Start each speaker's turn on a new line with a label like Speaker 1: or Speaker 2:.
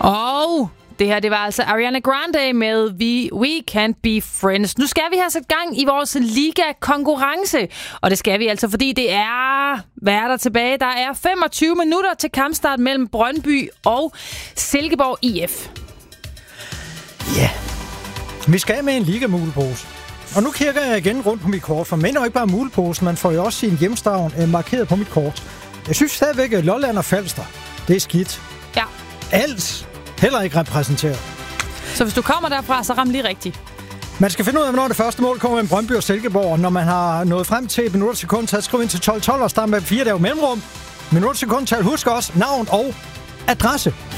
Speaker 1: Og det her, det var altså Ariana Grande med We Can't Be Friends. Nu skal vi have sat gang i vores liga-konkurrence. Og det skal vi altså, fordi det er... Hvad er der tilbage? Der er 25 minutter til kampstart mellem Brøndby og Silkeborg IF.
Speaker 2: Ja, vi skal med en liga-mulepose. Og nu kigger jeg igen rundt på mit kort, for man er jo ikke bare muleposen, man får jo også sin hjemstavn markeret på mit kort. Jeg synes stadigvæk, at Lolland og Falster, det er skidt.
Speaker 1: Ja.
Speaker 2: Alt heller ikke repræsenteret.
Speaker 1: Så hvis du kommer derfra, så ram lige rigtigt.
Speaker 2: Man skal finde ud af, hvornår det første mål kommer mellem Brøndby og Silkeborg. Når man har nået frem til et minut sekundtal, skriv ind til 12-12 og start med 4 dage mellemrum. Minut sekundtal, husk også navn og adresse.